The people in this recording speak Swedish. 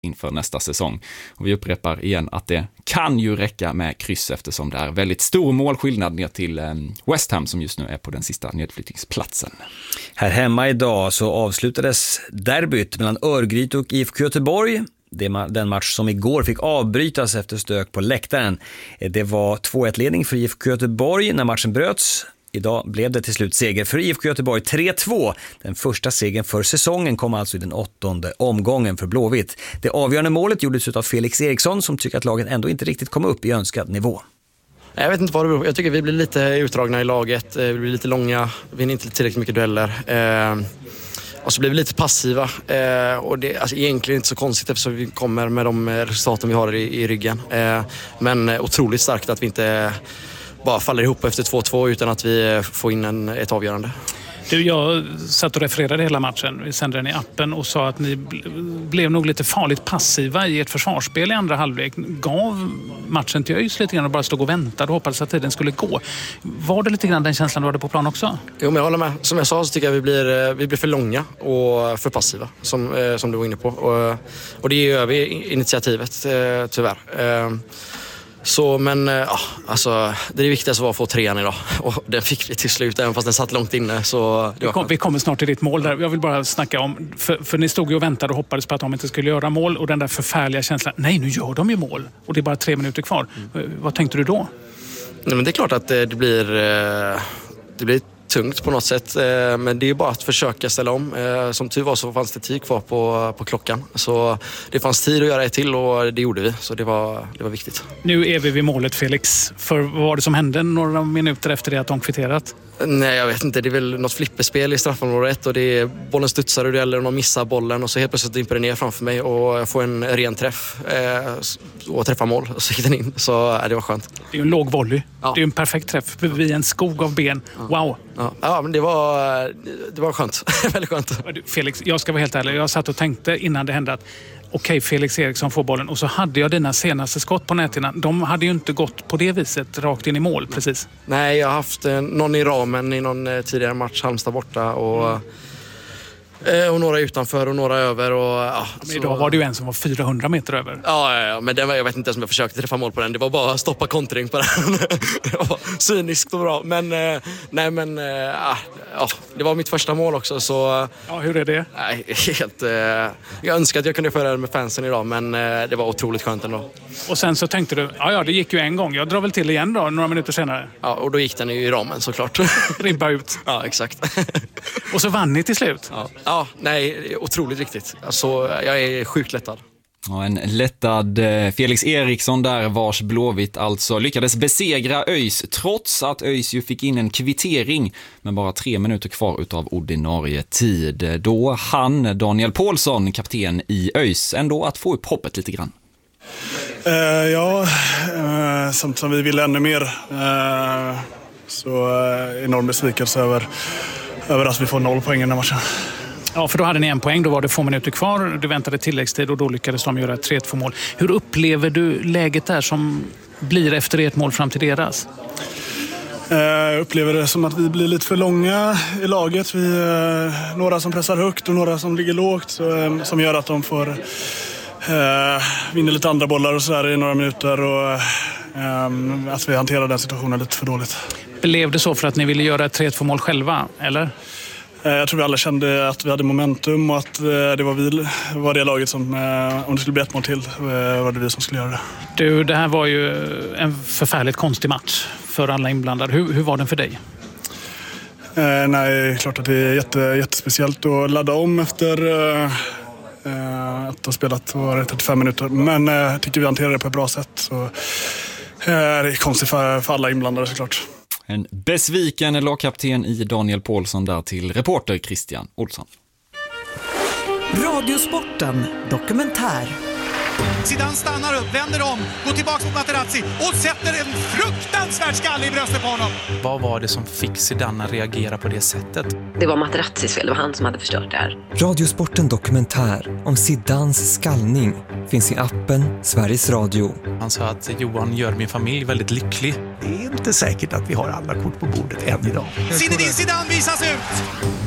inför nästa säsong. Och vi upprepar igen att det kan ju räcka med kryss eftersom det är väldigt stor målskillnad ner till West Ham som just nu är på den sista nedflyttningsplatsen. Här hemma idag så avslutades derbyt mellan Örgryte och IFK Göteborg. Den match som igår fick avbrytas efter stök på läktaren. Det var 2-1-ledning för IFK Göteborg när matchen bröts. Idag blev det till slut seger för IFK Göteborg 3-2. Den första segern för säsongen kom alltså i den 8:e omgången för Blåvitt. Det avgörande målet gjordes av Felix Eriksson som tycker att laget ändå inte riktigt kom upp i önskad nivå. Jag vet inte vad det beror på. Jag tycker vi blir lite utdragna i laget. Vi blir lite långa. Vi vinner inte tillräckligt mycket dueller. Och så blir vi lite passiva. Och det är alltså egentligen inte så konstigt eftersom vi kommer med de resultaten vi har i ryggen. Men otroligt starkt att vi inte bara faller ihop efter 2-2 utan att vi får in ett avgörande. Jag satt och refererade hela matchen. Vi sände den i appen och sa att ni blev nog lite farligt passiva i ett försvarsspel i andra halvlek. Gav matchen till ÖIS lite grann och bara stod och väntade och hoppades att tiden skulle gå. Var det lite grann den känslan du hade på plan också? Jo, men jag håller med. Som jag sa så tycker jag vi blir för långa och för passiva som du var inne på. Och det gör vi initiativet tyvärr. Så, men ja, alltså, det viktigaste var att få 3:an idag. Och den fick vi till slut, även fast den satt långt inne. Så vi kommer snart till ditt mål där. Jag vill bara snacka om, för ni stod ju och väntade och hoppades på att de inte skulle göra mål. Och den där förfärliga känslan, nej nu gör de ju mål. Och det är bara 3 minuter kvar. Vad tänkte du då? Nej, men det är klart att det blir tungt på något sätt, men det är bara att försöka ställa om. Som tur var så fanns det tid kvar på klockan. Så det fanns tid att göra ett till och det gjorde vi. Så det var viktigt. Nu är vi vid målet, Felix. För vad var det som hände några minuter efter det att de kvitterat? Nej, jag vet inte. Det är väl något flipperspel i straffområdet och bollen studsar och det gäller och de missar bollen och så helt plötsligt dimper den ner framför mig och jag får en ren träff och träffar mål och så gick den in. Så det var skönt. Det är ju en låg volley. Ja. Det är ju en perfekt träff vid en skog av ben. Wow! Ja, men det var skönt. Väldigt skönt. Felix, jag ska vara helt ärlig. Jag satt och tänkte innan det hände att okej, Felix Eriksson får bollen och så hade jag dina senaste skott på näthinnan. De hade ju inte gått på det viset rakt in i mål, precis. Nej, jag har haft någon i ramen i någon tidigare match, Halmstad borta och några utanför och några över. Men idag var det ju en som var 400 meter över. Ja, men jag vet inte ens om jag försökte träffa mål på den. Det var bara att stoppa kontring på den. Det var cyniskt och bra. Men det var mitt första mål också. Så, ja, hur är det? Nej, helt... jag önskar att jag kunde föra det med fansen idag, men det var otroligt skönt ändå. Och sen så tänkte du, ja, det gick ju en gång. Jag drar väl till igen då, några minuter senare. Ja, och då gick den ju i ramen såklart. Ribba ut. Ja, exakt. Och så vann ni till slut. Ja, nej, otroligt viktigt. Alltså, jag är sjukt lättad. Ja, en lättad Felix Eriksson där vars Blåvitt alltså lyckades besegra ÖIS trots att ÖIS ju fick in en kvittering med bara 3 minuter kvar utav ordinarie tid. Då han Daniel Paulsson, kapten i ÖIS, ändå att få upp hoppet lite grann. Som vi ville ännu mer. Så enorm besvikelse över att vi får 0 poäng i den här matchen. Ja, för då hade ni 1 poäng, då var det 2 minuter kvar. Du väntade tilläggstid och då lyckades de göra 3-2 mål. Hur upplever du läget där som blir efter ert mål fram till deras? Jag upplever det som att vi blir lite för långa i laget. Vi några som pressar högt och några som ligger lågt som gör att de får vinna lite andra bollar och sådär i några minuter och att vi hanterar den situationen lite för dåligt. Blev det så för att ni ville göra 3-2 mål själva, eller? Jag tror vi alla kände att vi hade momentum och att det var det laget som, om det skulle bli 1 mål till, var det vi som skulle göra det. Du, det här var ju en förfärligt konstig match för alla inblandade. Hur var den för dig? Nej, klart att det är jättespeciellt att ladda om efter att ha spelat 35 minuter. Men jag tycker vi hanterar det på ett bra sätt. Så det är konstigt för alla inblandade såklart. En besviken lagkapten i Daniel Paulsson där till reporter Christian Olsson. Radiosporten dokumentär. Zidane stannar upp, vänder om, går tillbaka mot Materazzi och sätter en fruktansvärd skalle i bröstet på honom. Vad var det som fick Zidane att reagera på det sättet? Det var Materazzis fel, det var han som hade förstört det här. Radiosporten dokumentär om Zidanes skallning finns i appen Sveriges Radio. Han sa att Johan gör min familj väldigt lycklig. Det är inte säkert att vi har alla kort på bordet än idag. Zinedine Zidane visas ut!